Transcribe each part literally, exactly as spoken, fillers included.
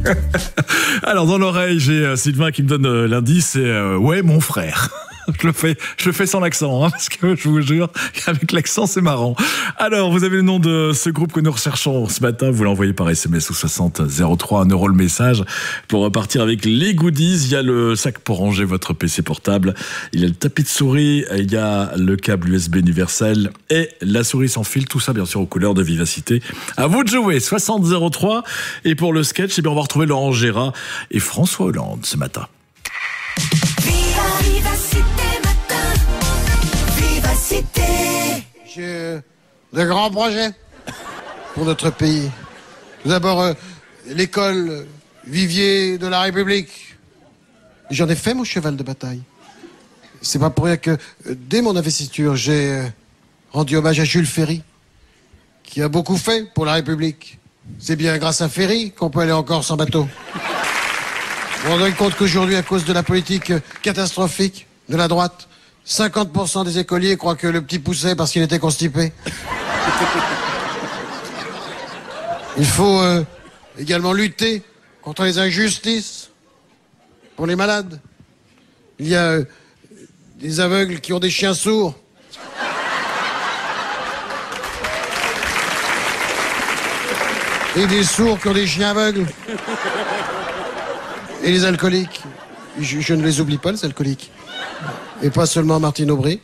Alors, dans l'oreille, j'ai euh, Sylvain qui me donne euh, l'indice, c'est euh, ouais, mon frère. Je le fais, je le fais sans l'accent, hein, parce que je vous jure qu'avec l'accent, c'est marrant. Alors, vous avez le nom de ce groupe que nous recherchons ce matin. Vous l'envoyez par S M S au soixante zéro trois, un euro le message. Pour repartir avec les goodies, il y a le sac pour ranger votre P C portable. Il y a le tapis de souris, il y a le câble U S B universel et la souris sans fil. Tout ça, bien sûr, aux couleurs de Vivacité. À vous de jouer, soixante zéro trois. Et pour le sketch, eh bien, on va retrouver Laurent Gérard et François Hollande ce matin. J'ai de grands projets pour notre pays. Tout d'abord, euh, l'école euh, Vivier de la République. J'en ai fait mon cheval de bataille. C'est pas pour rien que, euh, dès mon investiture, j'ai euh, rendu hommage à Jules Ferry, qui a beaucoup fait pour la République. C'est bien grâce à Ferry qu'on peut aller encore sans bateau. Vous vous rendez compte qu'aujourd'hui, à cause de la politique euh, catastrophique de la droite, cinquante pour cent des écoliers croient que le petit poussait parce qu'il était constipé. Il faut euh, également lutter contre les injustices pour les malades. Il y a euh, des aveugles qui ont des chiens sourds. Et des sourds qui ont des chiens aveugles. Et les alcooliques. Je, je ne les oublie pas, les alcooliques. Et pas seulement Martine Aubry.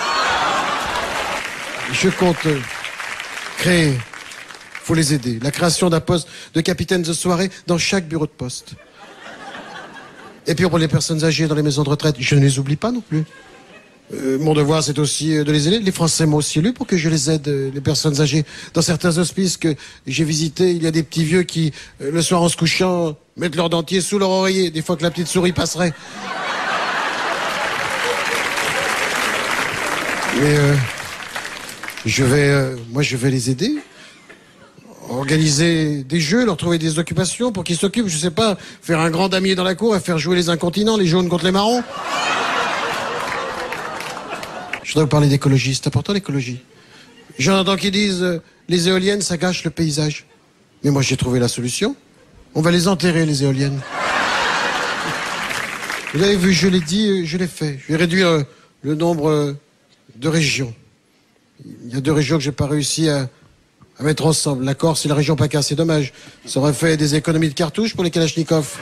Je compte euh, créer, faut les aider, la création d'un poste de capitaine de soirée dans chaque bureau de poste. Et puis pour les personnes âgées dans les maisons de retraite, je ne les oublie pas non plus. Euh, mon devoir, c'est aussi euh, de les aider. Les Français m'ont aussi élu pour que je les aide, euh, les personnes âgées. Dans certains hospices que j'ai visités, il y a des petits vieux qui, euh, le soir en se couchant, mettent leur dentier sous leur oreiller, des fois que la petite souris passerait. Mais euh, je vais, euh, moi, je vais les aider. Organiser des jeux, leur trouver des occupations pour qu'ils s'occupent, je sais pas, faire un grand damier dans la cour et faire jouer les incontinents, les jaunes contre les marrons. Je voudrais vous parler d'écologie, c'est important l'écologie. J'en entends qui disent euh, les éoliennes, ça gâche le paysage. Mais moi, j'ai trouvé la solution. On va les enterrer, les éoliennes. Vous avez vu, je l'ai dit, euh, je l'ai fait. Je vais réduire euh, le nombre... Euh, de régions. Il y a deux régions que j'ai pas réussi à, à mettre ensemble. La Corse et la région PACA, c'est dommage. Ça aurait fait des économies de cartouches pour les Kalachnikov.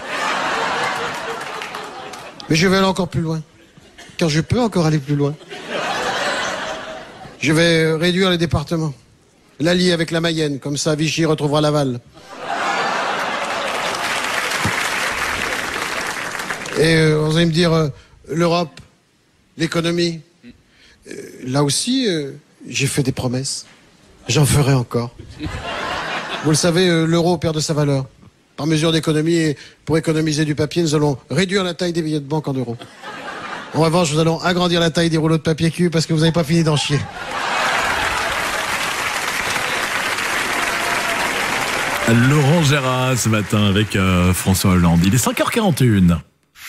Mais je vais aller encore plus loin. Car je peux encore aller plus loin. Je vais réduire les départements. L'allier avec la Mayenne, comme ça Vichy retrouvera Laval. Et euh, vous allez me dire, euh, l'Europe, l'économie... Euh, là aussi, euh, j'ai fait des promesses. J'en ferai encore. Vous le savez, euh, l'euro perd de sa valeur. Par mesure d'économie et pour économiser du papier, nous allons réduire la taille des billets de banque en euros. En revanche, nous allons agrandir la taille des rouleaux de papier cul parce que vous n'avez pas fini d'en chier. Laurent Gérard ce matin avec euh, François Hollande. Il est cinq heures quarante et une.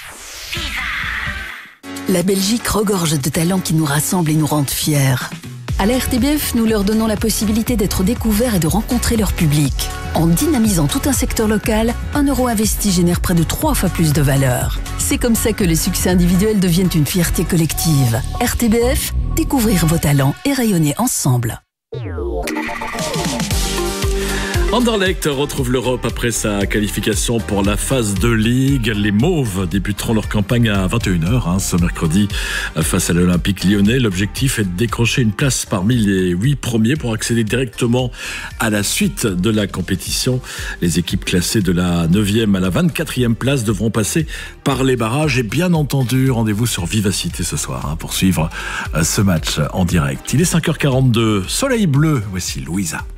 La Belgique regorge de talents qui nous rassemblent et nous rendent fiers. À la R T B F, nous leur donnons la possibilité d'être découverts et de rencontrer leur public. En dynamisant tout un secteur local, un euro investi génère près de trois fois plus de valeur. C'est comme ça que les succès individuels deviennent une fierté collective. R T B F, découvrir vos talents et rayonner ensemble. Anderlecht retrouve l'Europe après sa qualification pour la phase de Ligue. Les Mauves débuteront leur campagne à vingt et une heures hein, ce mercredi face à l'Olympique lyonnais. L'objectif est de décrocher une place parmi les huit premiers pour accéder directement à la suite de la compétition. Les équipes classées de la neuvième à la vingt-quatrième place devront passer par les barrages. Et bien entendu, rendez-vous sur Vivacité ce soir hein, pour suivre ce match en direct. Il est cinq heures quarante-deux, soleil bleu, voici Louisa.